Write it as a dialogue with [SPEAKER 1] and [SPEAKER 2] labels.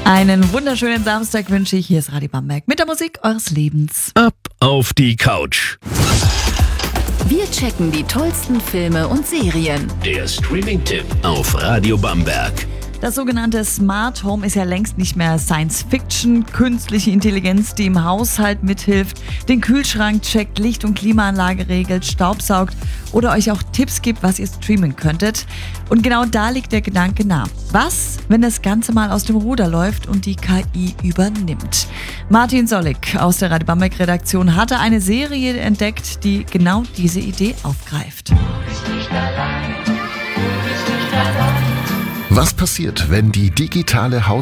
[SPEAKER 1] Einen wunderschönen Samstag wünsche ich. Hier ist Radio Bamberg mit der Musik eures Lebens.
[SPEAKER 2] Ab auf die Couch.
[SPEAKER 3] Wir checken die tollsten Filme und Serien.
[SPEAKER 2] Der Streaming-Tipp auf Radio Bamberg.
[SPEAKER 1] Das sogenannte Smart Home ist ja längst nicht mehr Science Fiction. Künstliche Intelligenz, die im Haushalt mithilft, den Kühlschrank checkt, Licht- und Klimaanlage regelt, Staubsaugt oder euch auch Tipps gibt, was ihr streamen könntet. Und genau da liegt der Gedanke nah. Was, wenn das Ganze mal aus dem Ruder läuft und die KI übernimmt? Martin Sollig aus der Radio Bamberg Redaktion hatte eine Serie entdeckt, die genau diese Idee aufgreift.
[SPEAKER 4] Was passiert, wenn die digitale